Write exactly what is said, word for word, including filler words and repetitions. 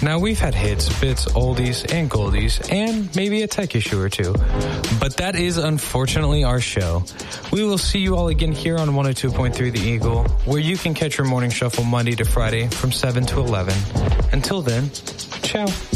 Now, we've had hits, bits, oldies, and goldies, and maybe a tech issue or two. But that is unfortunately our show. We will see you all again here on one oh two point three The Eagle, where you can catch your morning shuffle Monday to Friday from seven to eleven. Until then, ciao.